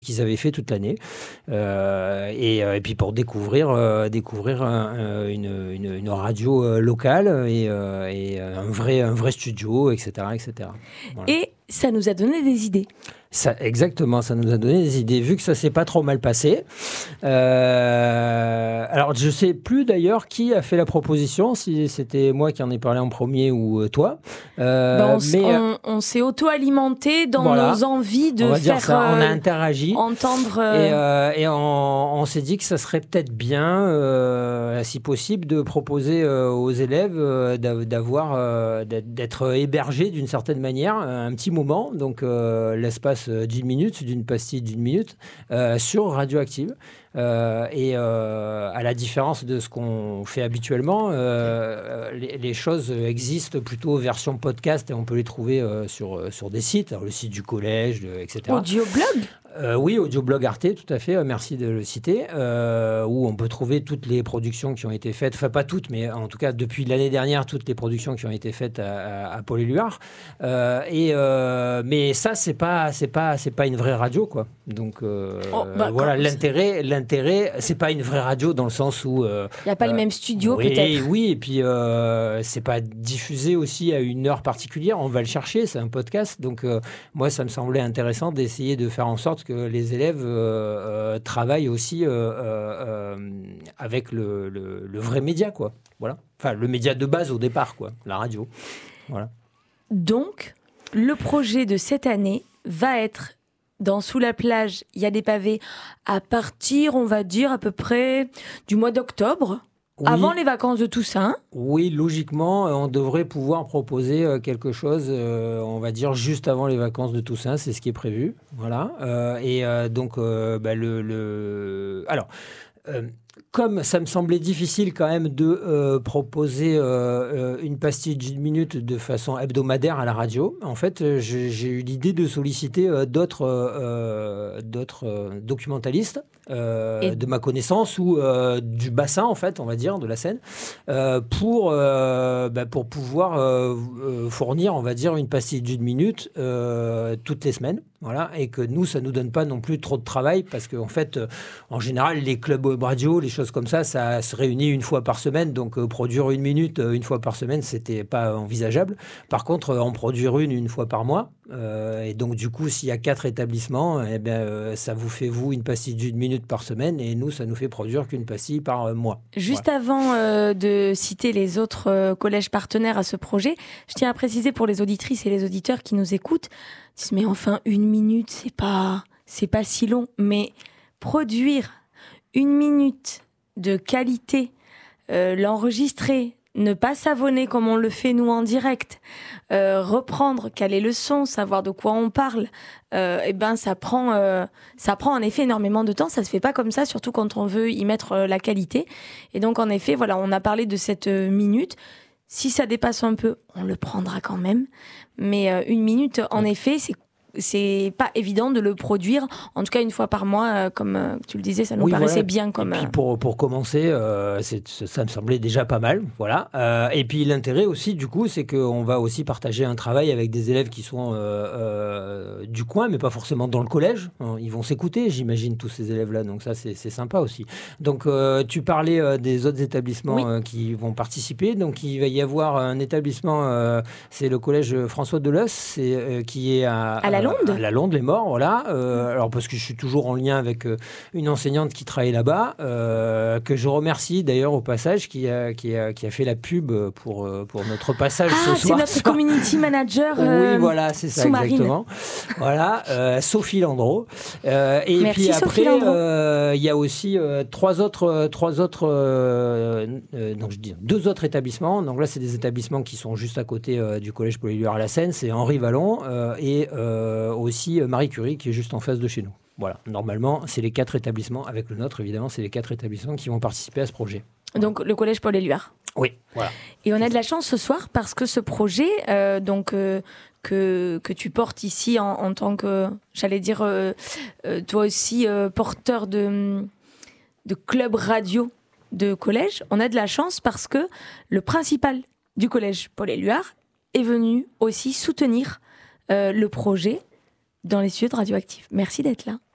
qu'ils avaient fait toute l'année, et puis pour découvrir une radio locale et un vrai studio, etc., etc. Voilà. Et ça nous a donné des idées. Exactement, ça nous a donné des idées. Vu que ça s'est pas trop mal passé, alors je sais plus d'ailleurs qui a fait la proposition, si c'était moi qui en ai parlé en premier ou toi. On s'est auto-alimenté dans nos envies de faire. On a interagi, entendre. Et on s'est dit que ça serait peut-être bien, si possible, de proposer aux élèves d'être hébergés d'une certaine manière un petit moment, donc l'espace d'une pastille d'une minute sur Radioactive. Et à la différence de ce qu'on fait habituellement, les choses existent plutôt version podcast et on peut les trouver sur des sites, alors le site du collège, etc. Audioblog. Oui, Audioblog Arte, tout à fait, merci de le citer, où on peut trouver toutes les productions qui ont été faites, enfin pas toutes, mais en tout cas depuis l'année dernière, toutes les productions qui ont été faites à Paul Éluard. Mais ça, c'est pas une vraie radio, quoi. Donc voilà, l'intérêt, c'est pas une vraie radio dans le sens où il n'y a pas le même studio, peut-être. Oui, et puis c'est pas diffusé aussi à une heure particulière. On va le chercher, c'est un podcast. Donc moi, ça me semblait intéressant d'essayer de faire en sorte que les élèves travaillent aussi avec le vrai média, quoi. Voilà. Enfin, le média de base au départ, quoi, la radio. Voilà. Donc, le projet de cette année va être dans Sous la plage, il y a des pavés à partir, on va dire, à peu près du mois d'octobre. Oui. Avant les vacances de Toussaint. Oui, logiquement, on devrait pouvoir proposer quelque chose, on va dire, juste avant les vacances de Toussaint. C'est ce qui est prévu. Voilà. Alors, comme ça me semblait difficile quand même de proposer une pastille d'une minute de façon hebdomadaire à la radio, en fait, j'ai eu l'idée de solliciter d'autres documentalistes de ma connaissance ou du bassin, en fait, on va dire, de la Seine, pour pouvoir fournir, on va dire, une pastille d'une minute toutes les semaines. Voilà, et que nous, ça ne nous donne pas non plus trop de travail parce qu'en fait, en général, les clubs radio, les choses comme ça se réunit une fois par semaine. Donc, produire une minute une fois par semaine, c'était pas envisageable. Par contre, en produire une fois par mois. Et donc, du coup, s'il y a 4 établissements, ça vous fait, vous, une pastille d'une minute par semaine. Et nous, ça nous fait produire qu'une pastille par mois. Juste avant de citer les autres collèges partenaires à ce projet, je tiens à préciser pour les auditrices et les auditeurs qui nous écoutent, mais enfin, une minute, c'est pas si long. Mais produire une minute de qualité, l'enregistrer, ne pas savonner comme on le fait nous en direct, reprendre quel est le son, savoir de quoi on parle, ça prend en effet énormément de temps. Ça se fait pas comme ça, surtout quand on veut y mettre la qualité. Et donc en effet, voilà, on a parlé de cette minute. Si ça dépasse un peu, on le prendra quand même. Mais une minute, en effet, c'est pas évident de le produire, en tout cas une fois par mois, comme tu le disais, ça nous paraissait bien. Comme et puis pour commencer, ça me semblait déjà pas mal, voilà. Et puis l'intérêt aussi, du coup, c'est qu'on va aussi partager un travail avec des élèves qui sont du coin, mais pas forcément dans le collège. Ils vont s'écouter, j'imagine, tous ces élèves-là, donc ça, c'est sympa aussi. Donc, tu parlais des autres établissements qui vont participer, donc il va y avoir un établissement, c'est le collège François Deleuze, qui est à la Londe, les Morts, voilà. Alors parce que je suis toujours en lien avec une enseignante qui travaille là-bas, que je remercie d'ailleurs au passage, qui a fait la pub pour notre passage ce soir. C'est notre community manager. Oui, voilà, c'est ça, exactement. Voilà, Sophie Landreau. Et merci, puis après, il y a aussi deux autres établissements. Donc là, c'est des établissements qui sont juste à côté du collège Paul Éluard à la Seine. C'est Henri Vallon et aussi Marie Curie qui est juste en face de chez nous. Voilà, normalement, c'est les 4 établissements, avec le nôtre évidemment, c'est les 4 établissements qui vont participer à ce projet. Donc le collège Paul Éluard. Oui, voilà. Et on a de la chance ce soir parce que ce projet, que tu portes ici en tant que, j'allais dire, toi aussi porteur de club radio de collège, on a de la chance parce que le principal du collège Paul Éluard est venu aussi soutenir le projet dans les studios de Radioactive. Merci d'être là.